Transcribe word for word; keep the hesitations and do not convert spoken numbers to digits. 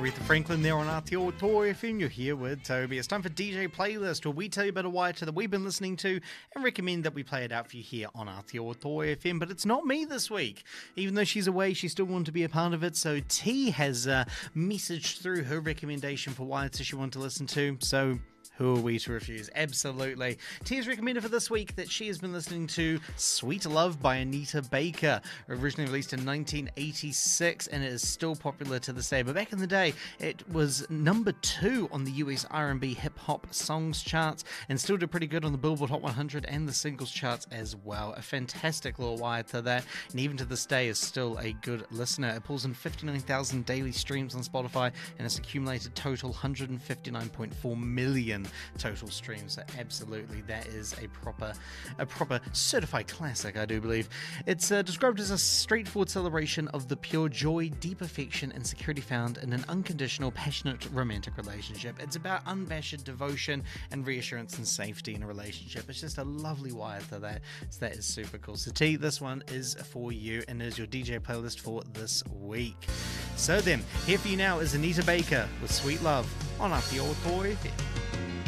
Aretha Franklin there on Aotearoa F M. You're here with Toby. It's time for D J Playlist, where we tell you about a Waiata that we've been listening to and recommend that we play it out for you here on Aotearoa F M. But it's not me this week. Even though she's away, she still wanted to be a part of it. So T has uh, messaged through her recommendation for Waiata she wanted to listen to. So who are we to refuse? Absolutely. T has recommended for this week that she has been listening to Sweet Love by Anita Baker. Originally released in nineteen eighty-six, and it is still popular to this day. But back in the day, it was number two on the U S R and B hip hop songs charts, and still did pretty good on the Billboard Hot one hundred and the singles charts as well. A fantastic little wire to that, and even to this day is still a good listener. It pulls in fifty-nine thousand daily streams on Spotify, and it's accumulated total one hundred fifty-nine point four million total streams. So absolutely, that is a proper a proper certified classic, I do believe. It's uh, described as a straightforward celebration of the pure joy, deep affection and security found in an unconditional, passionate romantic relationship. It's about unabashed devotion and reassurance and safety in a relationship. It's just a lovely wire to that. So that is super cool. So T, this one is for you and is your D J playlist for this week. So then, here for you now is Anita Baker with Sweet Love on Aotearoa F M.